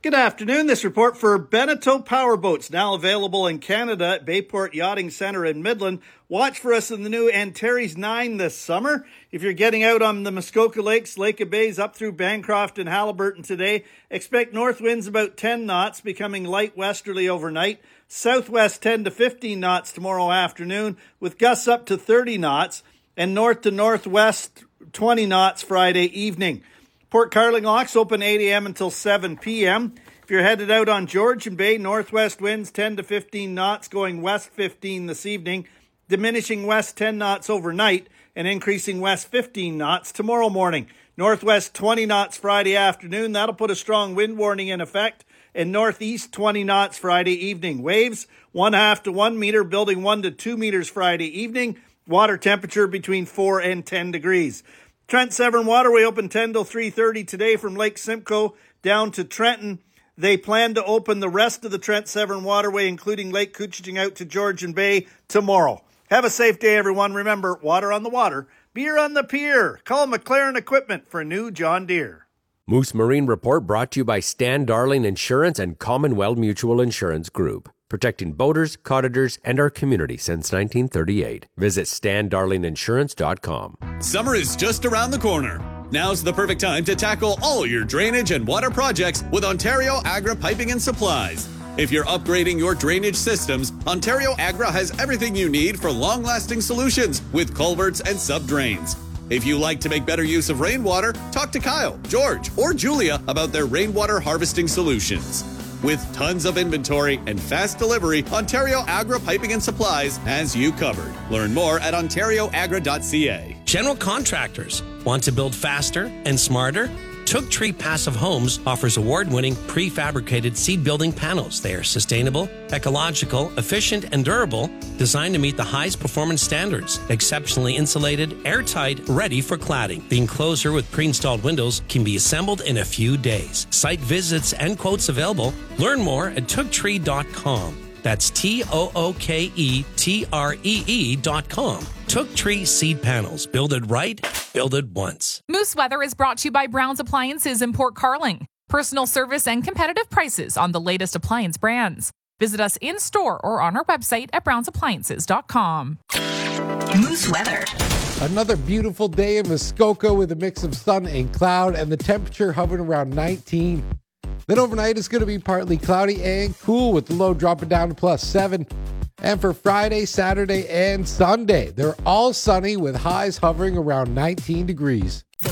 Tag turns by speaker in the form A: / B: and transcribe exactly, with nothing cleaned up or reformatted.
A: Good afternoon. This report for Beneteau Powerboats, now available in Canada at Bayport Yachting Centre in Midland. Watch for us in the new Antares nine this summer. If you're getting out on the Muskoka Lakes, Lake of Bays, up through Bancroft and Haliburton today, expect north winds about ten knots, becoming light westerly overnight. Southwest ten to fifteen knots tomorrow afternoon, with gusts up to thirty knots, and north to northwest twenty knots Friday evening. Port Carling locks open eight a.m. until seven p.m. If you're headed out on Georgian Bay, northwest winds ten to fifteen knots, going west fifteen this evening, diminishing west ten knots overnight, and increasing west fifteen knots tomorrow morning. Northwest twenty knots Friday afternoon. That'll put a strong wind warning in effect. And northeast twenty knots Friday evening. Waves one half to one meter, building one to two meters Friday evening. Water temperature between four and ten degrees. Trent Severn Waterway open ten till three thirty today from Lake Simcoe down to Trenton. They plan to open the rest of the Trent Severn Waterway, including Lake Couchiching out to Georgian Bay, tomorrow. Have a safe day, everyone. Remember, water on the water, beer on the pier. Call McLaren Equipment for new John Deere.
B: Moose Marine Report brought to you by Stan Darling Insurance and Commonwealth Mutual Insurance Group. Protecting boaters, cottagers, and our community since nineteen thirty-eight. Visit stan darling insurance dot com.
C: Summer is just around the corner. Now's the perfect time to tackle all your drainage and water projects with Ontario Agra Piping and Supplies. If you're upgrading your drainage systems, Ontario Agra has everything you need for long-lasting solutions with culverts and sub-drains. If you like to make better use of rainwater, talk to Kyle, George, or Julia about their rainwater harvesting solutions. With tons of inventory and fast delivery, Ontario Agra Piping and Supplies has you covered. Learn more at ontario agra dot c a.
D: General contractors want to build faster and smarter? Took Tree Passive Homes offers award-winning prefabricated seed-building panels. They are sustainable, ecological, efficient, and durable, designed to meet the highest performance standards. Exceptionally insulated, airtight, ready for cladding. The enclosure with pre-installed windows can be assembled in a few days. Site visits and quotes available. Learn more at took tree dot com. That's T O O K E T R E E dot com. Took Tree Seed Panels. Build it right, build it once.
E: Moose Weather is brought to you by Brown's Appliances in Port Carling. Personal service and competitive prices on the latest appliance brands. Visit us in-store or on our website at browns appliances dot com.
F: Moose Weather.
G: Another beautiful day in Muskoka with a mix of sun and cloud, and the temperature hovering around nineteen. Then overnight it's going to be partly cloudy and cool, with the low dropping down to plus seven. And for Friday, Saturday, and Sunday, they're all sunny with highs hovering around nineteen degrees.
F: The